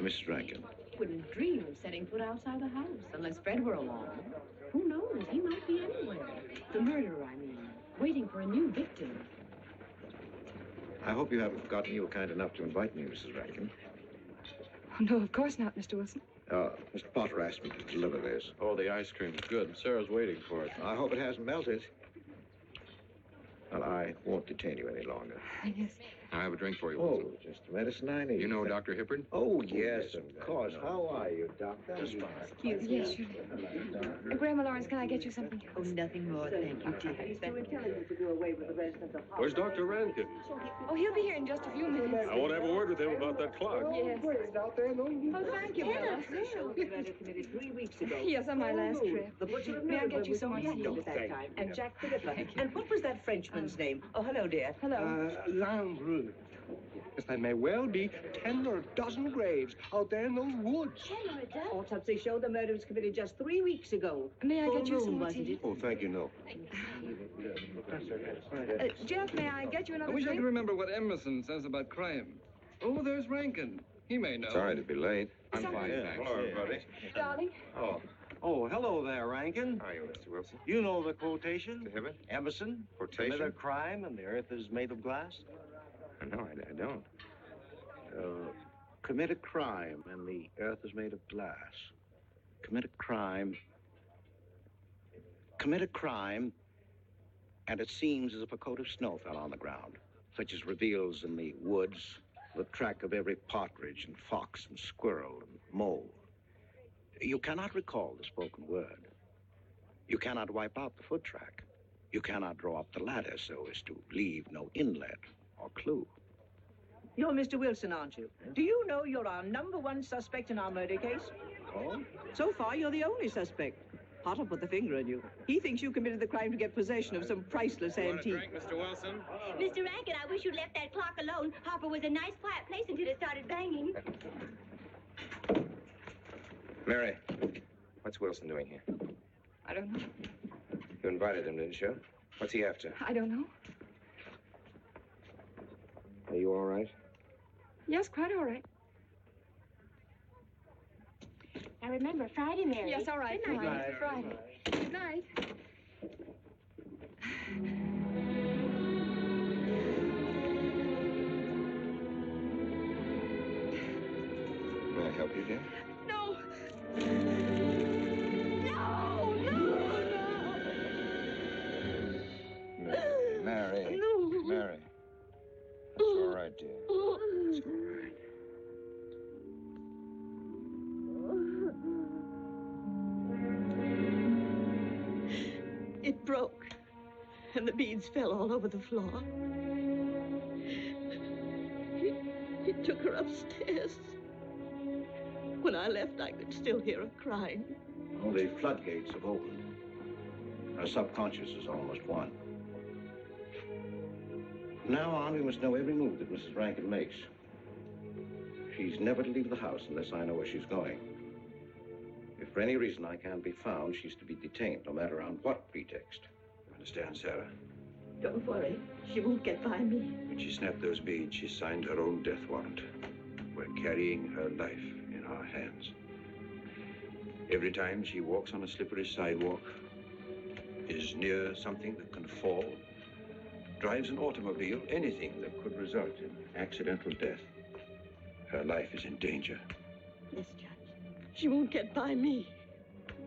Mrs. Rankin. Wouldn't dream of setting foot outside the house unless Fred were along. Who knows? He might be anywhere. The murderer, I mean, waiting for a new victim. I hope you haven't forgotten you were kind enough to invite me, Mrs. Rankin. Oh, no, of course not, Mr. Wilson. Mr. Potter asked me to deliver this. Oh, the ice cream is good. Sarah's waiting for it. I hope it hasn't melted. Well, I won't detain you any longer. Yes. I have a drink for you, Oh, Wilson. just the medicine I need. You know Dr. Hippard? Oh, yes, of course. How are you, Doctor? Just fine. Excuse me. Yes, sure. Grandma Lawrence, can I get you something else? Oh, nothing more, thank you, dear. He's too intelligent to do away with the residents of Where's Dr. Rankin? Oh, he'll be here in just a few minutes. I want to have a word with him about that clock. Yes. Oh, thank you, Bella. Committed 3 weeks ago. Yes, on my last trip. The butcher May I get you some tea tea? at that time? And Jack Philippa. And what was that Frenchman's name? Oh, hello, dear. Hello. Landru. Yes, there may well be 10 or a dozen graves out there in those woods. Autopsy showed the murder was committed just 3 weeks ago. May I Full get you moon, some wasn't tea? it? Oh, thank you, no. Jeff, may I get you another I wish I drink? could remember what Emerson says about crime. Oh, there's Rankin. He may know. Sorry to be late. I'm fine, thanks. Hello, everybody. Darling. Oh, hello there, Rankin. How are you, Mr. Wilson? You know the quotation? Mr. Hibbert? Emerson? Quotation? Commit a crime and the earth is made of glass? No, I don't. Commit a crime and the earth is made of glass. Commit a crime. Commit a crime and it seems as if a coat of snow fell on the ground, such as reveals in the woods the track of every partridge and fox and squirrel and mole. You cannot recall the spoken word. You cannot wipe out the foot track. You cannot draw up the ladder so as to leave no inlet or clue. You're Mr. Wilson, aren't you? Do you know you're our #1 suspect in our murder case? Oh? So far, you're the only suspect. Potter put the finger on you. He thinks you committed the crime to get possession of some priceless antique. Mr. Wilson? Mr. Rankin, I wish you'd left that clock alone. Harper was a nice, quiet place until it started banging. Mary, what's Wilson doing here? I don't know. You invited him, didn't you? What's he after? I don't know. Are you all right? Yes, quite all right. Now remember, Friday, Mary. Yes, all right. Good night. Friday. Friday. Good night. May I help you, dear? No. Mary. No. Mary. That's all right, dear. It's all right. It broke, and the beads fell all over the floor. He took her upstairs. When I left, I could still hear her crying. Well, the floodgates have opened. Her subconscious is almost won. From now on, we must know every move that Mrs. Rankin makes. She's never to leave the house unless I know where she's going. If for any reason I can't be found, she's to be detained, no matter on what pretext. You understand, Sarah? Don't worry. She won't get by me. When she snapped those beads, she signed her own death warrant. We're carrying her life in our hands. Every time she walks on a slippery sidewalk, is near something that can fall, drives an automobile, anything that could result in accidental death, her life is in danger. Yes, Judge. She won't get by me.